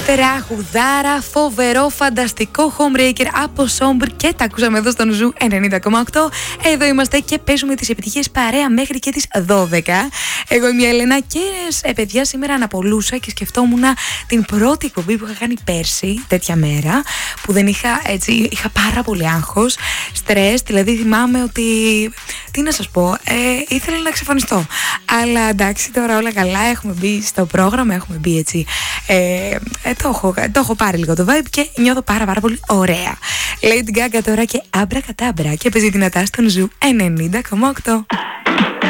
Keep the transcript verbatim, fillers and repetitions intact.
Τραγουδάρα, φοβερό, φανταστικό homebreaker από Somber και τα ακούσαμε εδώ στον Ζου ενενήντα κόμμα οκτώ. Εδώ είμαστε και παίζουμε τις επιτυχίες παρέα μέχρι και τις δώδεκα. Εγώ είμαι η Έλενα και ε, παιδιά, σήμερα αναπολούσα και σκεφτόμουν την πρώτη εκπομπή που είχα κάνει πέρσι, τέτοια μέρα, που δεν είχα, έτσι, είχα πάρα πολύ άγχος, στρες, δηλαδή θυμάμαι ότι, τι να σας πω, ε, ήθελα να εξαφανιστώ. Αλλά εντάξει, τώρα όλα καλά, έχουμε μπει στο πρόγραμμα, έχουμε μπει έτσι, ε, ε, το, έχω, το έχω πάρει λίγο το vibe και νιώθω πάρα πάρα πολύ ωραία. Lady Gaga τώρα και Abracadabra και παίζει δυνατά στον Ζου ενενήντα κόμμα οκτώ.